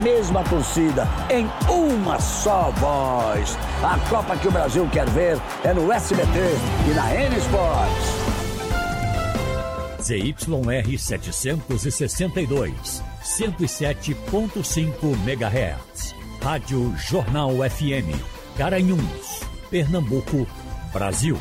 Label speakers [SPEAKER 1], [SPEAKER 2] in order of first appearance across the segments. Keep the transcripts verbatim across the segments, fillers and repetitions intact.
[SPEAKER 1] Mesma torcida, em uma só voz. A Copa que o Brasil quer ver é no S B T e na N Sports.
[SPEAKER 2] Z Y R setecentos e sessenta e dois, cento e sete ponto cinco megahertz. Rádio Jornal F M, Garanhuns, Pernambuco, Brasil.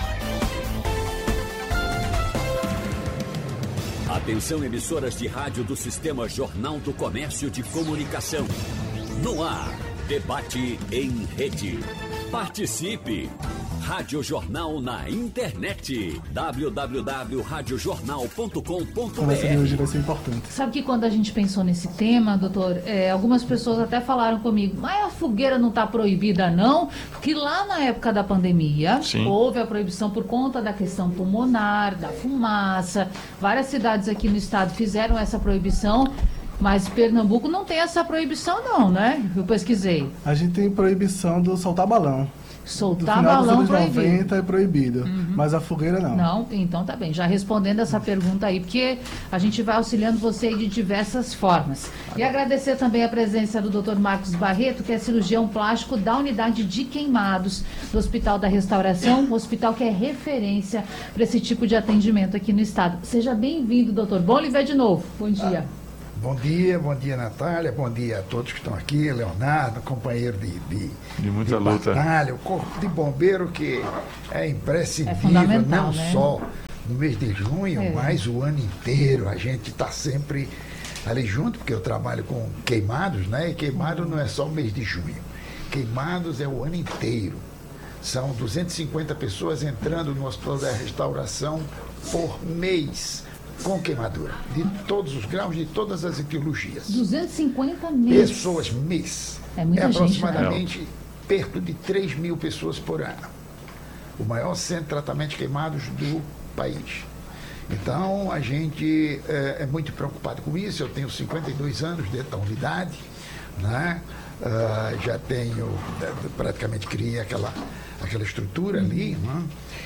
[SPEAKER 2] Atenção, emissoras de rádio do Sistema Jornal do Comércio de Comunicação. No ar, debate em rede. Participe! Rádio Jornal na internet. w w w ponto rádio jornal ponto com ponto b r.
[SPEAKER 3] Hoje vai ser importante.
[SPEAKER 4] Sabe que quando a gente pensou nesse tema, doutor, é, algumas pessoas até falaram comigo, mas a fogueira não está proibida não? Porque lá na época da pandemia, Sim. houve a proibição por conta da questão pulmonar, da fumaça. Várias cidades aqui no estado fizeram essa proibição. Mas Pernambuco não tem essa proibição não, né? Eu pesquisei.
[SPEAKER 3] A gente tem proibição do soltar balão.
[SPEAKER 4] Soltar balão proibido.
[SPEAKER 3] noventa é proibido, uhum. mas a fogueira não.
[SPEAKER 4] Não, então tá bem. Já respondendo essa pergunta aí, porque a gente vai auxiliando você aí de diversas formas. E agradecer também a presença do doutor Marcos Barreto, que é cirurgião plástico da unidade de queimados do Hospital da Restauração, um hospital que é referência para esse tipo de atendimento aqui no estado. Seja bem-vindo, doutor. Bom lhe ver de novo. Bom dia.
[SPEAKER 5] Ah. Bom dia, bom dia, Natália, bom dia a todos que estão aqui, Leonardo, companheiro de, de,
[SPEAKER 6] de muita
[SPEAKER 5] de
[SPEAKER 6] luta.
[SPEAKER 5] batalha, o corpo de bombeiro que é imprescindível,
[SPEAKER 4] é
[SPEAKER 5] não
[SPEAKER 4] né?
[SPEAKER 5] só no mês de junho,
[SPEAKER 4] é.
[SPEAKER 5] mas o ano inteiro. A gente está sempre ali junto, porque eu trabalho com queimados, né? E queimado não é só o mês de junho. Queimados é o ano inteiro. São duzentas e cinquenta pessoas entrando no Hospital da Restauração por mês, com queimadura, de todos os graus, de todas as etiologias.
[SPEAKER 4] duzentas e cinquenta mês.
[SPEAKER 5] Pessoas mês.
[SPEAKER 4] É muita
[SPEAKER 5] é
[SPEAKER 4] gente,
[SPEAKER 5] aproximadamente
[SPEAKER 4] né?
[SPEAKER 5] perto de três mil pessoas por ano. O maior centro de tratamento de queimados do país. Então, a gente é, é muito preocupado com isso. Eu tenho cinquenta e dois anos dentro da unidade, né? Uh, já tenho, praticamente criei aquela, aquela estrutura ali, né?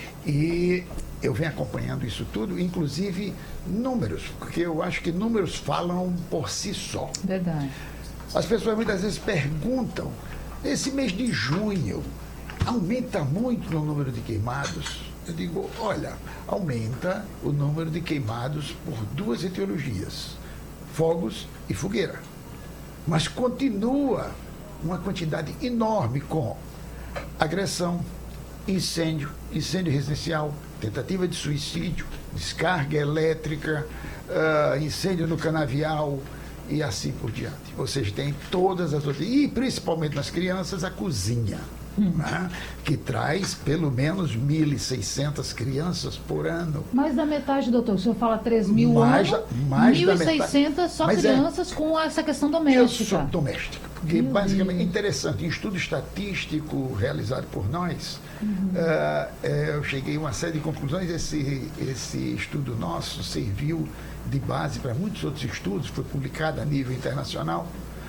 [SPEAKER 5] E eu venho acompanhando isso tudo, inclusive números, porque eu acho que números falam por si só.
[SPEAKER 4] Verdade.
[SPEAKER 5] As pessoas muitas vezes perguntam, esse mês de junho, aumenta muito o número de queimados? Eu digo, olha, aumenta o número de queimados por duas etiologias, fogos e fogueira. Mas continua uma quantidade enorme com agressão, incêndio, incêndio residencial, tentativa de suicídio, descarga elétrica, uh, incêndio no canavial e assim por diante. Ou seja, tem todas as outras, e principalmente nas crianças, a cozinha, hum. né? que traz pelo menos mil e seiscentas crianças por ano.
[SPEAKER 4] Mais da metade, doutor, o senhor fala três mil
[SPEAKER 5] mais,
[SPEAKER 4] ano,
[SPEAKER 5] mais
[SPEAKER 4] mil e seiscentas só
[SPEAKER 5] Mas
[SPEAKER 4] crianças é, com essa questão doméstica.
[SPEAKER 5] Eu sou doméstica, porque Meu basicamente Deus. É interessante, em estudo estatístico realizado por nós, uhum. uh, eu cheguei a uma série de conclusões. Esse, esse estudo nosso serviu de base para muitos outros estudos, foi publicado a nível internacional,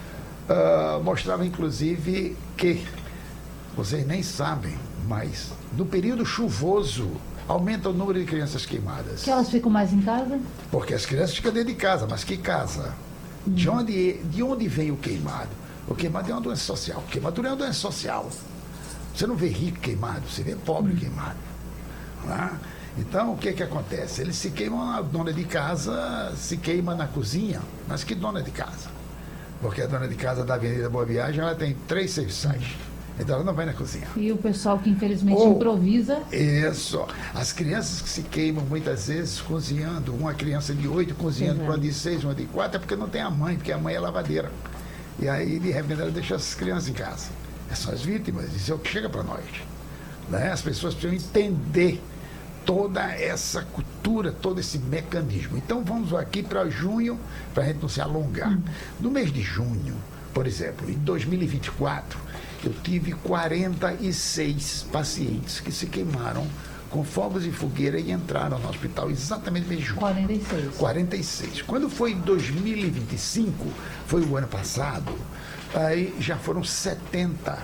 [SPEAKER 5] uh, mostrava inclusive que, vocês nem sabem, mas no período chuvoso aumenta o número de crianças queimadas.
[SPEAKER 4] Que elas ficam mais em casa?
[SPEAKER 5] Porque as crianças ficam dentro de casa, mas que casa? Hum. De, onde, de onde vem o queimado? O queimado é uma doença social. Queimadura é uma doença social. Você não vê rico queimado, você vê pobre hum. queimado. Né? Então, o que que acontece? Eles se queimam, a dona de casa se queima na cozinha, mas que dona de casa? Porque a dona de casa da Avenida Boa Viagem, ela tem três serviçais. Então ela não vai na cozinha.
[SPEAKER 4] E o pessoal que infelizmente
[SPEAKER 5] Ou,
[SPEAKER 4] improvisa.
[SPEAKER 5] Isso. As crianças que se queimam muitas vezes cozinhando, uma criança de oito cozinhando para uma de seis, uma de quatro, é porque não tem a mãe, porque a mãe é lavadeira. E aí, de repente, ela deixa essas crianças em casa. Essas são as vítimas, isso é o que chega para nós. Né? As pessoas precisam entender toda essa cultura, todo esse mecanismo. Então vamos aqui para junho, para a gente não se alongar. Hum. No mês de junho, por exemplo, em dois mil e vinte e quatro, eu tive quarenta e seis pacientes que se queimaram com fogos e fogueira e entraram no hospital exatamente no mês de junho.
[SPEAKER 4] quarenta e seis.
[SPEAKER 5] quarenta e seis. Quando foi em dois mil e vinte e cinco, foi o ano passado, aí já foram setenta.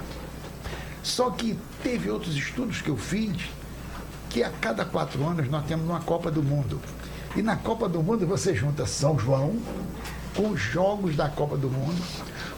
[SPEAKER 5] Só que teve outros estudos que eu fiz, que a cada quatro anos nós temos uma Copa do Mundo. E na Copa do Mundo você junta São João com os jogos da Copa do Mundo,